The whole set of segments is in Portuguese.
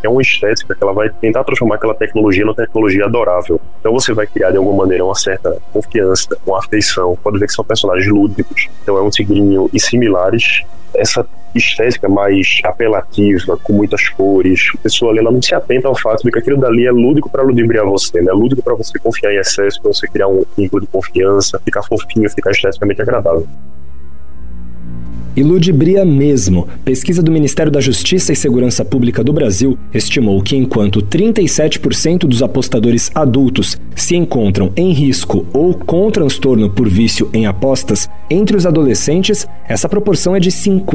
é uma estética que ela vai tentar transformar aquela tecnologia numa tecnologia adorável. Então você vai criar de alguma maneira uma certa confiança, uma afeição. Pode ver que são personagens lúdicos, então é um tigrinho e similares. Essa estética mais apelativa, com muitas cores, a pessoa ali, ela não se atenta ao fato de que aquilo dali é lúdico para ludibriar você, né? É lúdico para você confiar em excesso, para você criar um vínculo de confiança, ficar fofinho, ficar esteticamente agradável. E ludibria mesmo. Pesquisa do Ministério da Justiça e Segurança Pública do Brasil estimou que enquanto 37% dos apostadores adultos se encontram em risco ou com transtorno por vício em apostas, entre os adolescentes, essa proporção é de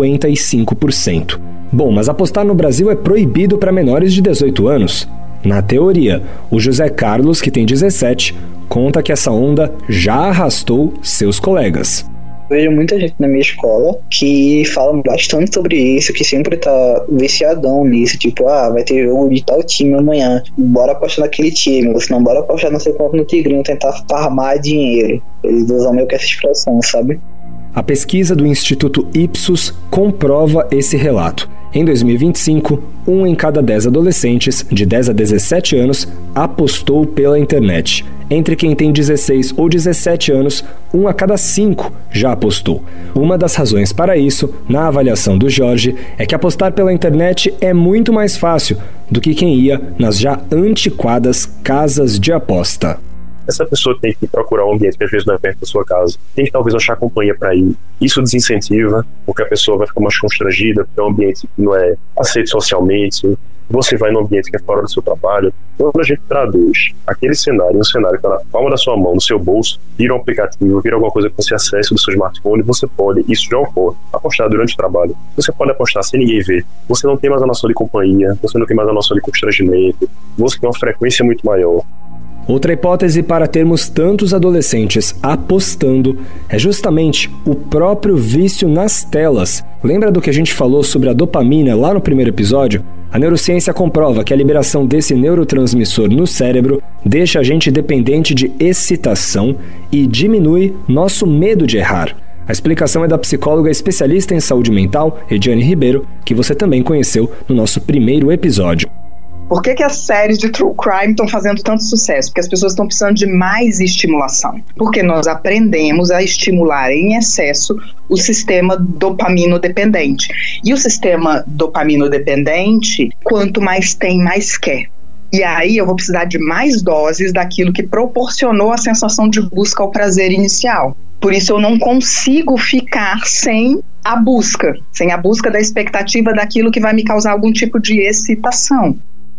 55%. Bom, mas apostar no Brasil é proibido para menores de 18 anos. Na teoria, o José Carlos, que tem 17, conta que essa onda já arrastou seus colegas. Vejo muita gente na minha escola que fala bastante sobre isso, que sempre tá viciadão nisso, tipo, vai ter jogo de tal time amanhã, bora apostar naquele time, ou senão bora apostar não sei quanto no Tigrinho, tentar farmar dinheiro. Eles usam meio que essa expressão, sabe? A pesquisa do Instituto Ipsos comprova esse relato. Em 2025, 1 em cada 10 adolescentes de 10 a 17 anos apostou pela internet. Entre quem tem 16 ou 17 anos, 1 a cada 5 já apostou. Uma das razões para isso, na avaliação do Jorge, é que apostar pela internet é muito mais fácil do que quem ia nas já antiquadas casas de aposta. Essa pessoa tem que procurar um ambiente que às vezes não é perto da sua casa. Tem que talvez achar companhia para ir. Isso desincentiva, porque a pessoa vai ficar mais constrangida, porque é um ambiente que não é aceito socialmente. Você vai num ambiente que é fora do seu trabalho. Quando a gente traduz aquele cenário, um cenário que está na palma da sua mão, no seu bolso, vira um aplicativo, vira alguma coisa que você acesse do seu smartphone, você pode, isso já ocorre, apostar durante o trabalho. Você pode apostar sem ninguém ver. Você não tem mais a noção de companhia, você não tem mais a noção de constrangimento, você tem uma frequência muito maior. Outra hipótese para termos tantos adolescentes apostando é justamente o próprio vício nas telas. Lembra do que a gente falou sobre a dopamina lá no primeiro episódio? A neurociência comprova que a liberação desse neurotransmissor no cérebro deixa a gente dependente de excitação e diminui nosso medo de errar. A explicação é da psicóloga especialista em saúde mental, Ediane Ribeiro, que você também conheceu no nosso primeiro episódio. Por que as séries de true crime estão fazendo tanto sucesso? Porque as pessoas estão precisando de mais estimulação. Porque nós aprendemos a estimular em excesso o sistema dopamino-dependente. E o sistema dopamino-dependente, quanto mais tem, mais quer. E aí eu vou precisar de mais doses daquilo que proporcionou a sensação de busca ao prazer inicial. Por isso eu não consigo ficar sem a busca da expectativa daquilo que vai me causar algum tipo de excitação.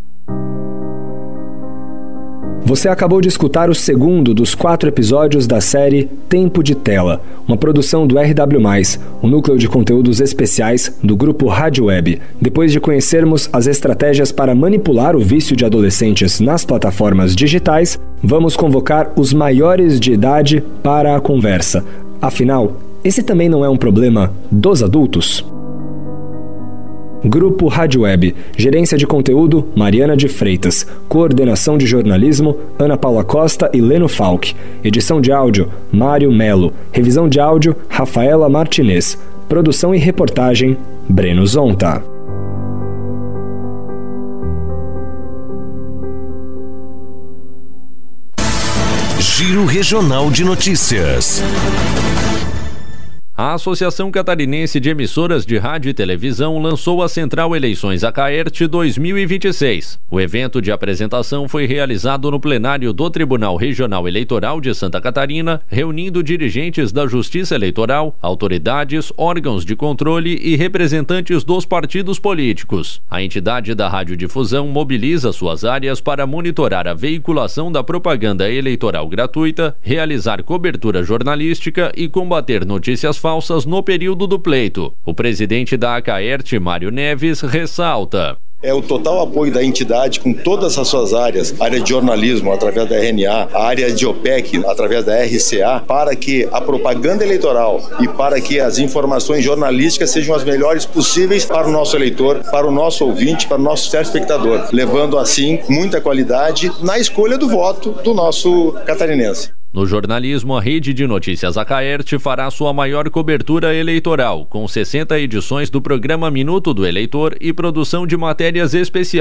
Você acabou de escutar o segundo dos 4 episódios da série Tempo de Tela, uma produção do RW+, o núcleo de conteúdos especiais do grupo Rádio Web. Depois de conhecermos as estratégias para manipular o vício de adolescentes nas plataformas digitais, vamos convocar os maiores de idade para a conversa. Afinal, esse também não é um problema dos adultos? Grupo Rádio Web, gerência de conteúdo, Mariana de Freitas, coordenação de jornalismo, Ana Paula Costa e Leno Falck, edição de áudio, Mário Melo, revisão de áudio, Rafaela Martinez, produção e reportagem, Breno Zonta. Giro Regional de Notícias. A Associação Catarinense de Emissoras de Rádio e Televisão lançou a Central Eleições Acaerte 2026. O evento de apresentação foi realizado no plenário do Tribunal Regional Eleitoral de Santa Catarina, reunindo dirigentes da Justiça Eleitoral, autoridades, órgãos de controle e representantes dos partidos políticos. A entidade da radiodifusão mobiliza suas áreas para monitorar a veiculação da propaganda eleitoral gratuita, realizar cobertura jornalística e combater notícias falsas no período do pleito. O presidente da Acaerte, Mário Neves, ressalta: é o total apoio da entidade com todas as suas áreas, área de jornalismo através da RNA, a área de OPEC através da RCA, para que a propaganda eleitoral e para que as informações jornalísticas sejam as melhores possíveis para o nosso eleitor, para o nosso ouvinte, para o nosso telespectador, levando assim muita qualidade na escolha do voto do nosso catarinense. No jornalismo, a Rede de Notícias Acaerte fará sua maior cobertura eleitoral, com 60 edições do programa Minuto do Eleitor e produção de matérias especiais.